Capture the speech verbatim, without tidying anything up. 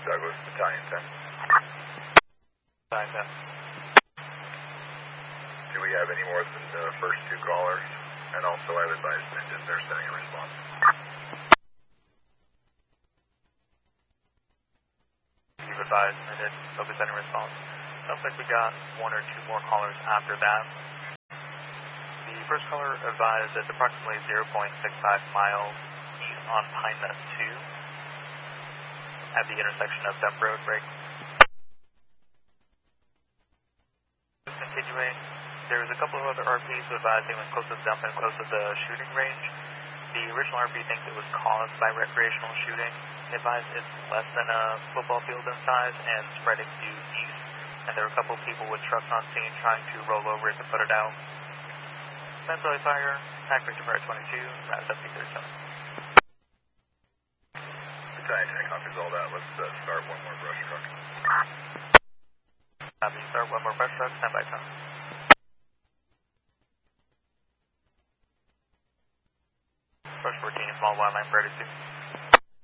Douglas, Battalion ten. Battalion ten. Do we have any more than the first two callers? And also I've advised that they're sending a response. You've advised that they'll be sending a response. Sounds like we got one or two more callers after that. The first caller advised it's approximately zero point six five miles east on Pine Nut two at the intersection of Dump Road Break. Continuing, there was a couple of other R Ps who advised they went close to the dump and close to the shooting range. The original R P thinks it was caused by recreational shooting. They advised it's less than a football field in size and spreading due east. And there were a couple of people with trucks on scene trying to roll over it to put it out. Sensory fire, attack Victor Fire twenty-two, route seventy thirty-seven. Battalion ten copies all that. Let's uh, start one more brush truck. Copy, start one more brush truck, stand by ten. Brush fourteen, small wildline thirty-two.